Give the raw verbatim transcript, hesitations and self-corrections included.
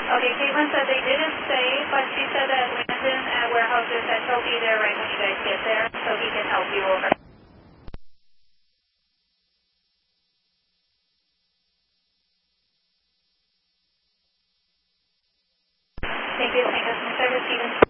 Okay, Caitlin said they didn't say, but she said that Landon at Warehouses said he'll be there right when you guys get there, so he can help you over. Thank you, thank you, Customer Service, Stephen.